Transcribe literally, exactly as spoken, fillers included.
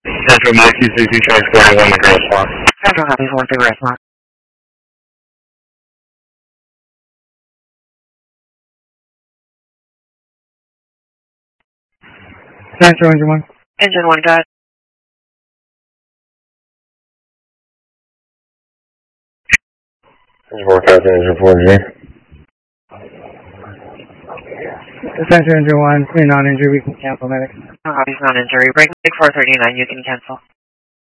Central Mike two sixty transporting one to Gross Block. Central Copies one to Gross Block. Central Engine one. Engine one, got. Engine four, Captain, Engine four, G. Central Engine one, we're non-injury, we can cancel medic. Central Copies non-injury. Break four thirty-nine, you can cancel.